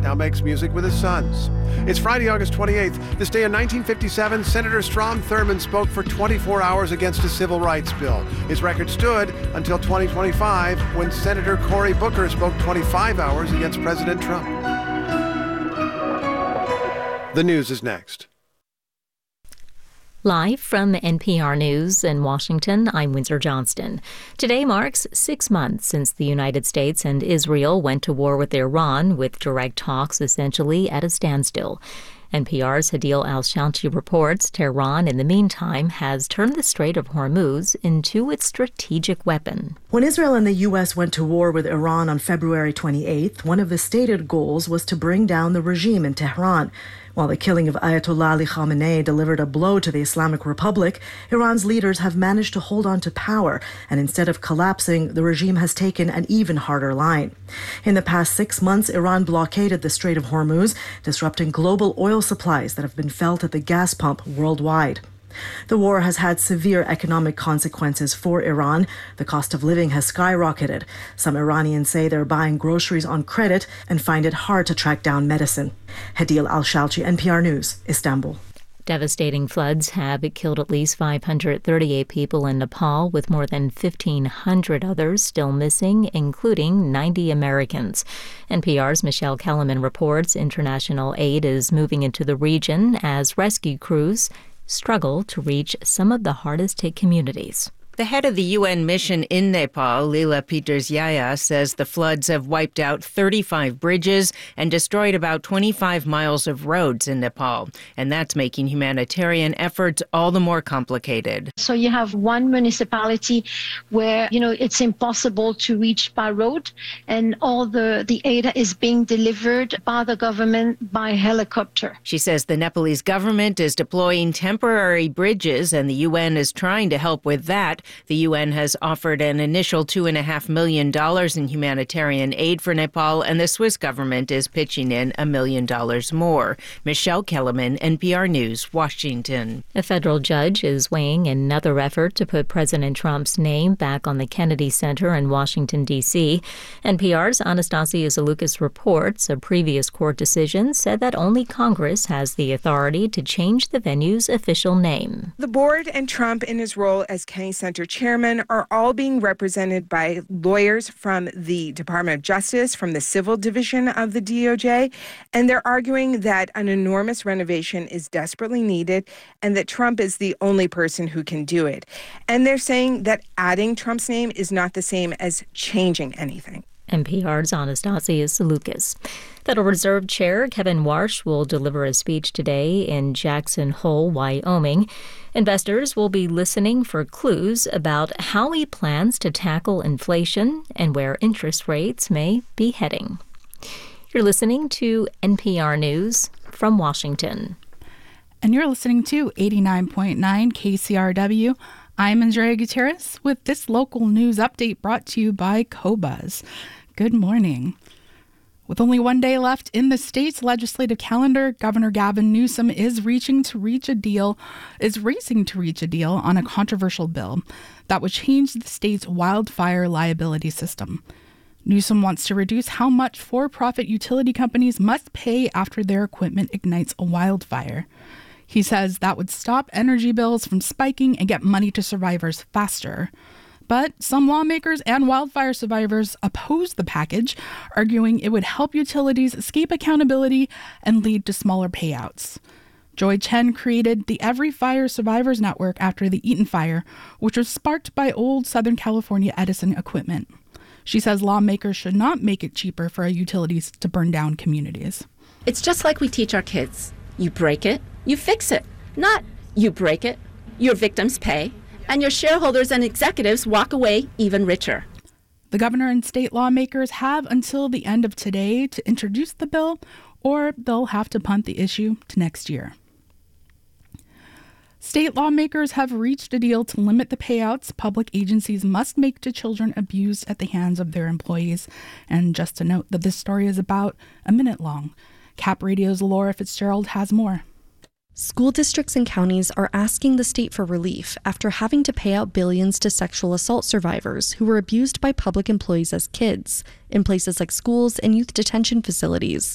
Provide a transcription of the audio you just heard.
now makes music with his sons. It's Friday, August 28th. This day in 1957, Senator Strom Thurmond spoke for 24 hours against a civil rights bill. His record stood until 2025, when Senator Cory Booker spoke 25 hours against President Trump. The news is next. Live from NPR News in Washington, I'm Windsor Johnston. Today marks 6 months since the United States and Israel went to war with Iran, with direct talks essentially at a standstill. NPR's Hadeel Al-Shalchi reports Tehran, in the meantime, has turned the Strait of Hormuz into its strategic weapon. When Israel and the U.S. went to war with Iran on February 28th, one of the stated goals was to bring down the regime in Tehran. While the killing of Ayatollah Ali Khamenei delivered a blow to the Islamic Republic, Iran's leaders have managed to hold on to power, and instead of collapsing, the regime has taken an even harder line. In the past 6 months, Iran blockaded the Strait of Hormuz, disrupting global oil supplies that have been felt at the gas pump worldwide. The war has had severe economic consequences for Iran. The cost of living has skyrocketed. Some Iranians say they're buying groceries on credit and find it hard to track down medicine. Hadeel Al-Shalchi, NPR News, Istanbul. Devastating floods have killed at least 538 people in Nepal, with more than 1,500 others still missing, including 90 Americans. NPR's Michelle Kellerman reports international aid is moving into the region as rescue crews struggle to reach some of the hardest-hit communities. The head of the UN mission in Nepal, Lila Peters-Yaya, says the floods have wiped out 35 bridges and destroyed about 25 miles of roads in Nepal. And that's making humanitarian efforts all the more complicated. So you have one municipality where, it's impossible to reach by road, and all the aid is being delivered by the government by helicopter. She says the Nepalese government is deploying temporary bridges, and the UN is trying to help with that. The UN has offered an initial $2.5 million in humanitarian aid for Nepal, and the Swiss government is pitching in $1 million more. Michelle Kellerman, NPR News, Washington. A federal judge is weighing another effort to put President Trump's name back on the Kennedy Center in Washington, D.C. NPR's Anastasia Zalukis reports a previous court decision said that only Congress has the authority to change the venue's official name. The board and Trump in his role as Kennedy Center chairman are all being represented by lawyers from the Department of Justice, from the Civil Division of the DOJ, and they're arguing that an enormous renovation is desperately needed and that Trump is the only person who can do it. And they're saying that adding Trump's name is not the same as changing anything. NPR's Anastasia Zalukis. Federal Reserve Chair Kevin Warsh will deliver a speech today in Jackson Hole, Wyoming. Investors will be listening for clues about how he plans to tackle inflation and where interest rates may be heading. You're listening to NPR News from Washington. And you're listening to 89.9 KCRW. I'm Andrea Gutierrez with this local news update brought to you by Cobuzz. Good morning. With only one day left in the state's legislative calendar, Governor Gavin Newsom is racing to reach a deal on a controversial bill that would change the state's wildfire liability system. Newsom wants to reduce how much for-profit utility companies must pay after their equipment ignites a wildfire. He says that would stop energy bills from spiking and get money to survivors faster. But some lawmakers and wildfire survivors oppose the package, arguing it would help utilities escape accountability and lead to smaller payouts. Joy Chen created the Every Fire Survivors Network after the Eaton Fire, which was sparked by old Southern California Edison equipment. She says lawmakers should not make it cheaper for utilities to burn down communities. It's just like we teach our kids. You break it, you fix it. Not you break it, your victims pay, and your shareholders and executives walk away even richer. The governor and state lawmakers have until the end of today to introduce the bill, or they'll have to punt the issue to next year. State lawmakers have reached a deal to limit the payouts public agencies must make to children abused at the hands of their employees. And just to note that this story is about a minute long. Cap Radio's Laura Fitzgerald has more. School districts and counties are asking the state for relief after having to pay out billions to sexual assault survivors who were abused by public employees as kids in places like schools and youth detention facilities.